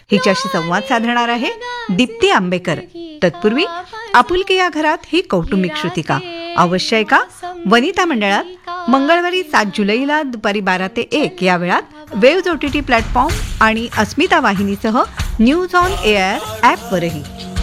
हिच्याशी संवाद साधणार आहे दीप्ती आंबेकर. तत्पूर्वी आपुलकी या घरात ही कौटुंबिक श्रुतिका अवश्य ऐका. वनिता मंडळात मंगळवारी 7 जुलैला दुपारी 12 ते 1 या वेळात वेव्ज OTT प्लॅटफॉर्म आणि अस्मिता वाहिनीसह न्यूज ऑन एअर ॲपवरही.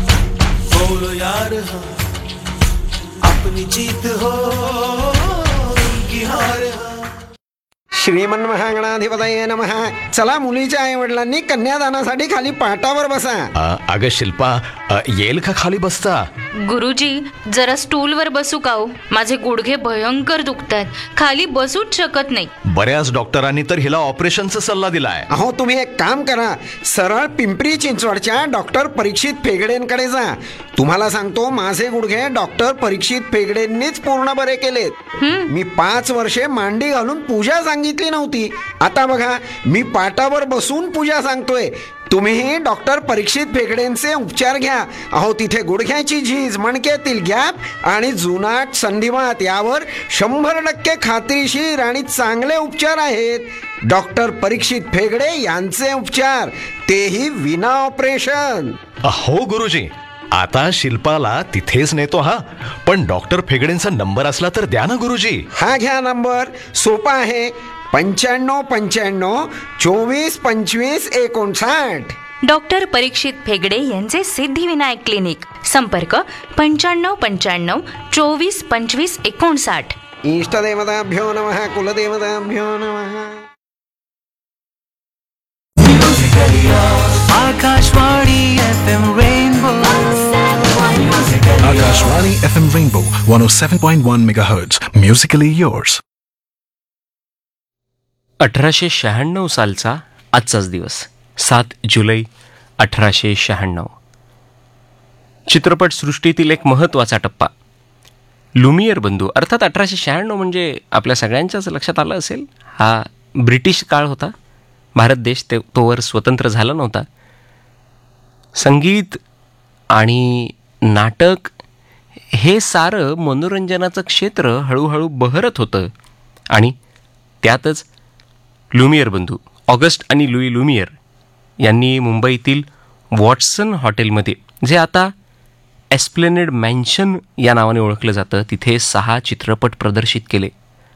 श्रीमन्महागणाधिपतये नमः. चला, मुलीच्या आई वडिलांनी कन्यादानासाठी खाली पाटावर बसा. अगं शिल्पा, येईल का खाली बसता? गुरुजी, जरा स्टूलवर बसू का हो? माझे गुडघे भयंकर दुखतायत, खाली बसूच शकत नाही. बऱ्याच डॉक्टरांनी तर हिला ऑपरेशनचा सल्ला दिलाय. अहो, तुम्ही एक काम करा, सरळ पिंपरी चिंचवडच्या डॉक्टर परीक्षित फेगडेंकडे जा. तुम्हाला सांगतो, माझे गुडघे डॉक्टर परीक्षित फेगडेंनीच पूर्ण बरे केलेत. मी 5 वर्षे मांडी घालून पूजा सांगितली नव्हती. आता बघा, मी पाटावर बसून पूजा सांगतोय. तुम्हीही डॉक्टर परीक्षित फेगडेंचे उपचार घ्या. अहो, तिथे गुडघ्याची झीज, मणक्यातील गॅप आणि जुनाट संधिवात यावर 100% खात्रीशीर आणि चांगले उपचार आहेत. डॉक्टर परीक्षित फेगडे यांचे उपचार, तेही विना ऑपरेशन. हो गुरुजी, आता शिल्पाला तिथेच नेतो. हा, पण डॉक्टर फेगडेंचा नंबर असला तर द्या ना गुरुजी. हा घ्या नंबर, सोपा आहे. 9595 24 25 59. डॉक्टर परीक्षित फेगडे यांचे सिद्धिविनायक क्लिनिक. संपर्क 9595 24 25 59. इष्टदेवताभ्यो नमः, कुलदेवताभ्यो नमः. Akashvani FM Rainbow. Akashvani FM Rainbow 107.1 MHz. Musically yours. 1896 सालचा आजचाच दिवस, 7 जुलै 1896. चित्रपटसृष्टीतील एक महत्त्वाचा टप्पा. लुमियर बंधू, अर्थात 1896 म्हणजे आपल्या सगळ्यांच्याच लक्षात आलं असेल, हा ब्रिटिश काळ होता. भारत देश तोवर स्वतंत्र झाला नव्हता. संगीत आणि नाटक हे सारं मनोरंजनाचं क्षेत्र हळूहळू बहरत होतं. आणि त्यातच लुमियर बंधू, ऑगस्ट आणि लुई लुमियर यांनी मुंबईतील वॉटसन हॉटेलमध्ये, जे आता एस्प्लेनेड मॅन्शन या नावाने ओळखलं जातं, तिथे 6 चित्रपट प्रदर्शित केले.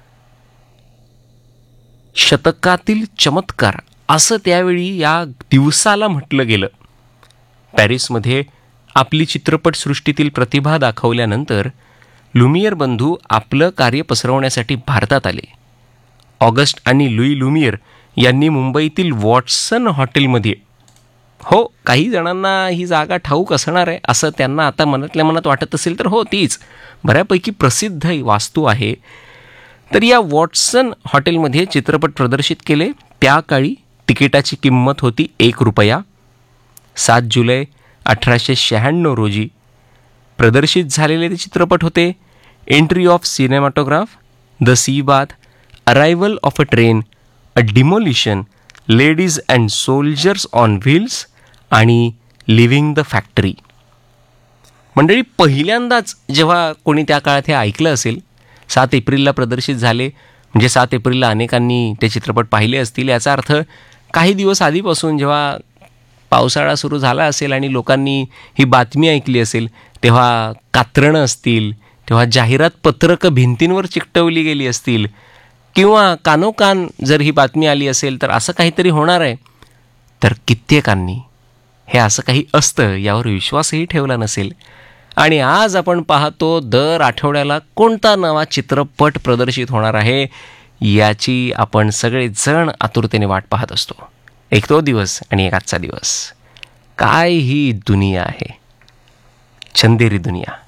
शतकातील चमत्कार असं त्यावेळी या दिवसाला म्हटलं गेलं. पॅरिसमध्ये आपली चित्रपटसृष्टीतील प्रतिभा दाखवल्यानंतर लुमियर बंधू आपलं कार्य पसरवण्यासाठी भारतात आले. ऑगस्ट आणि लुई लुमियर यांनी मुंबईतील वॉटसन हॉटेलमध्ये, हो, काही जणांना ही जागा ठाऊक असणार आहे असं त्यांना आता मनातल्या मनात वाटत असेल तर हो, तीच बऱ्यापैकी प्रसिद्ध वास्तू आहे. तर या वॉटसन हॉटेलमध्ये चित्रपट प्रदर्शित केले. त्या काळी तिकिटाची किंमत होती ₹1. 7 जुलै 1896 रोजी प्रदर्शित झालेले ते चित्रपट होते entry of cinematograph, the C bath, arrival of a train, a demolition, ladies and soldiers on wheels आणि लिव्हिंग द फॅक्टरी. मंडळी, पहिल्यांदाच जेव्हा कोणी त्या काळात हे ऐकलं असेल, 7 एप्रिलला प्रदर्शित झाले म्हणजे 7 एप्रिलला अनेकांनी ते चित्रपट पाहिले असतील. याचा अर्थ काही दिवस आधीपासून जेव्हा पावसाळा सुरू झाला असेल आणि लोकांनी ही बातमी ऐकली असेल, तेव्हा कात्रणं असतील, तेव्हा जाहिरात पत्रकं भिंतींवर चिकटवली गेली असतील, किंवा कानोकान जर ही बातमी आली असेल तर असं काहीतरी होणार आहे. तर कित्येकांनी हे असं काही असतं यावर विश्वासही ठेवला नसेल. आणि आज आपण पाहतो दर आठवड्याला कोणता नवा चित्रपट प्रदर्शित होणार आहे याची आपण सगळेजण आतुरतेने वाट पाहत असतो. एक तो दिवस आणि एक आजचा दिवस. काय ही दुनिया आहे, चंदेरी दुनिया.